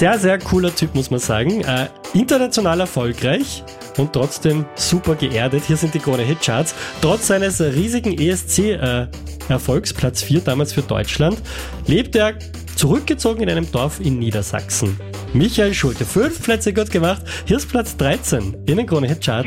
Sehr, sehr cooler Typ, muss man sagen. International erfolgreich und trotzdem super geerdet. Hier sind die Krone-Hit-Charts. Trotz seines riesigen ESC-Erfolgs, Platz 4 damals für Deutschland, lebt er zurückgezogen in einem Dorf in Niedersachsen. Michael Schulte, 5 Plätze gut gemacht. Hier ist Platz 13 in den Krone-Hit-Charts.